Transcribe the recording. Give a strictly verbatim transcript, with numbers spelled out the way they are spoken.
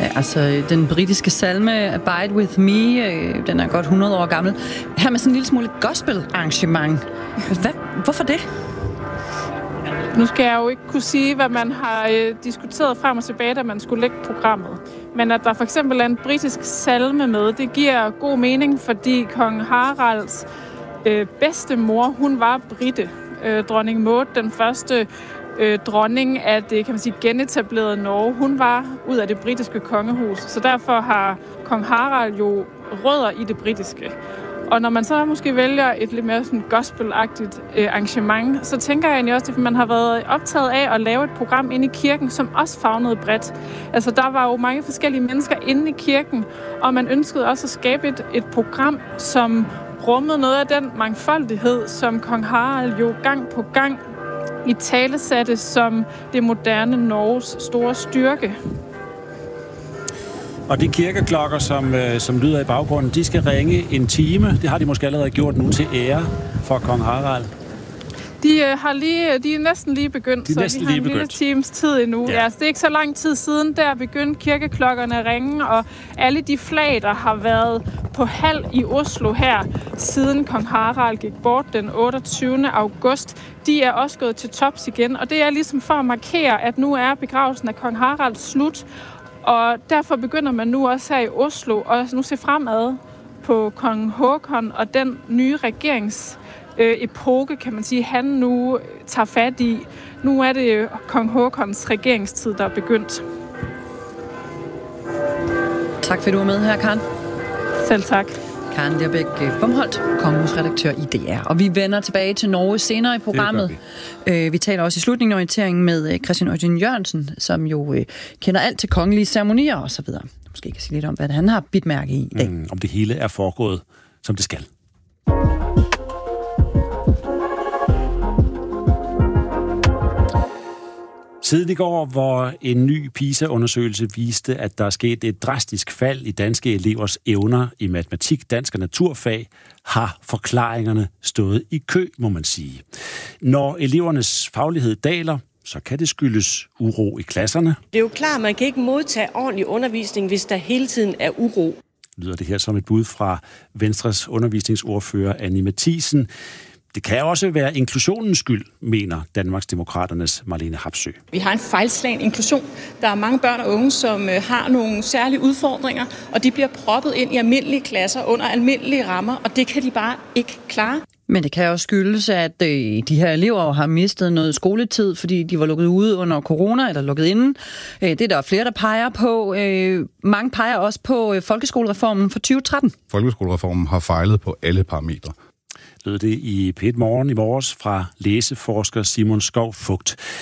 altså den britiske salme Abide With Me, øh, den er godt hundrede år gammel. Her med sådan en lille smule gospel-arrangement. Hvad, hvorfor det? Nu skal jeg jo ikke kunne sige, hvad man har øh, diskuteret frem og tilbage, da man skulle lægge programmet. Men at der for eksempel er en britisk salme med, det giver god mening, fordi kong Haralds øh, bedste mor, hun var brite. Øh, dronning Maud, den første øh, dronning af det, kan man sige, genetablerede Norge, hun var ud af det britiske kongehus. Så derfor har kong Harald jo rødder i det britiske. Og når man så måske vælger et lidt mere sådan gospel-agtigt øh, arrangement, så tænker jeg egentlig også, at man har været optaget af at lave et program inde i kirken, som også favnede bredt. Altså, der var jo mange forskellige mennesker inde i kirken, og man ønskede også at skabe et, et program, som rummede noget af den mangfoldighed, som kong Harald jo gang på gang i talesatte som det moderne Norges store styrke. Og de kirkeklokker, som, øh, som lyder i baggrunden, de skal ringe en time. Det har de måske allerede gjort nu til ære for kong Harald. De, øh, har lige, de er næsten lige begyndt, de er så vi har en lille times tid endnu. Ja. Ja, det er ikke så lang tid siden, der begyndte kirkeklokkerne at ringe, og alle de flag, der har været på halv i Oslo her, siden kong Harald gik bort den otteogtyvende august, de er også gået til tops igen. Og det er ligesom for at markere, at nu er begravelsen af kong Harald slut, og derfor begynder man nu også her i Oslo at nu se fremad på kong Håkon og den nye regerings øh, epoke, kan man sige, han nu tager fat i. Nu er det kong Håkons regeringstid, der er begyndt. Tak fordi du var med her, Karen. Selv tak. Karen Lerbæk Bomholt, kongehusredaktør i D R. Og vi vender tilbage til Norge senere i programmet. Vi. vi taler også i slutningen af orienteringen med Christian Øjvind Jørgensen, som jo øh, kender alt til kongelige ceremonier og så videre. Måske kan sige lidt om, hvad han har bidt mærke i i dag. Mm, om det hele er foregået, som det skal. Siden i går, hvor en ny PISA-undersøgelse viste, at der er sket et drastisk fald i danske elevers evner i matematik, dansk og naturfag, har forklaringerne stået i kø, må man sige. Når elevernes faglighed daler, så kan det skyldes uro i klasserne. Det er jo klart, at man kan ikke modtage ordentlig undervisning, hvis der hele tiden er uro. Lyder det her som et bud fra Venstres undervisningsordfører Annie Matthiesen. Det kan også være inklusionens skyld, mener Danmarksdemokraternes Marlene Harpsøe. Vi har en fejlslagen inklusion. Der er mange børn og unge, som har nogle særlige udfordringer, og de bliver proppet ind i almindelige klasser under almindelige rammer, og det kan de bare ikke klare. Men det kan også skyldes, at øh, de her elever har mistet noget skoletid, fordi de var lukket ude under corona, eller lukket inde. Øh, det er der flere, der peger på. Øh, mange peger også på øh, folkeskolereformen for tyve tretten. Folkeskolereformen har fejlet på alle parametre. Lød det i P et Morgen i morges fra læseforsker Simon Skov Fugt.